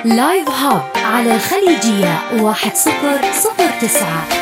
لايف هاب على الخليجية 1009.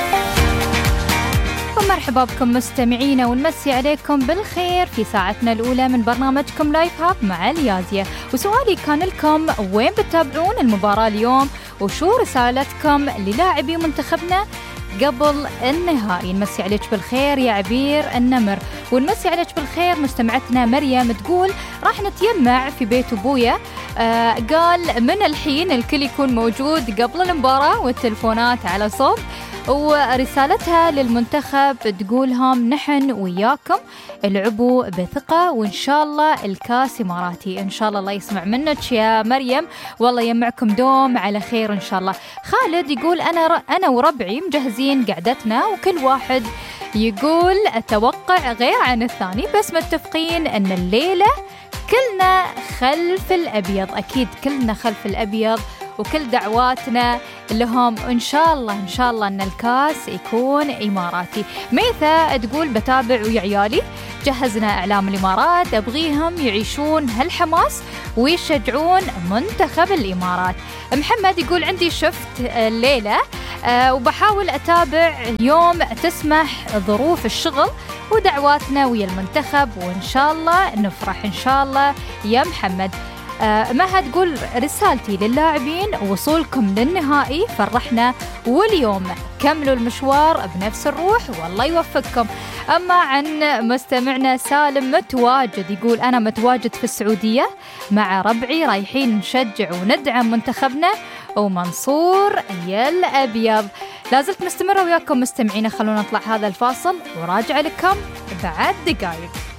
مرحبا بكم مستمعينا، ونمسي عليكم بالخير في ساعتنا الأولى من برنامجكم لايف هاب مع اليازية. وسؤالي كان لكم: وين بتتابعون المباراة اليوم؟ وشو رسالتكم للاعبي منتخبنا قبل النهائي؟ نمسي عليك بالخير يا عبير النمر، ونمسي عليك بالخير مستمعتنا مريم تقول راح نتجمع في بيت أبويا. قال من الحين الكل يكون موجود قبل المباراة والتلفونات على صوب. ورسالتها للمنتخب تقولهم نحن وياكم، العبوا بثقة وإن شاء الله الكاس إماراتي. إن شاء الله يسمع منك يا مريم، والله يجمعكم دوم على خير إن شاء الله. خالد يقول أنا وربعي مجهزين قعدتنا، وكل واحد يقول أتوقع غير عن الثاني، بس متفقين أن الليلة كلنا خلف الأبيض. أكيد كلنا خلف الأبيض، وكل دعواتنا لهم إن شاء الله أن الكاس يكون إماراتي. ميثا تقول بتابع ويا عيالي، جهزنا إعلام الإمارات، أبغيهم يعيشون هالحماس ويشجعون منتخب الإمارات. محمد يقول عندي شفت الليلة وبحاول أتابع يوم تسمح ظروف الشغل، ودعواتنا ويا المنتخب وإن شاء الله نفرح إن شاء الله يا محمد. مها تقول رسالتي للاعبين: وصولكم للنهائي فرحنا، واليوم كملوا المشوار بنفس الروح والله يوفقكم. أما عن مستمعنا سالم متواجد، يقول أنا متواجد في السعودية مع ربعي، رايحين نشجع وندعم منتخبنا ومنصور يا الأبيض. لازلت مستمرة وياكم مستمعين، خلونا نطلع هذا الفاصل وراجع لكم بعد دقائق.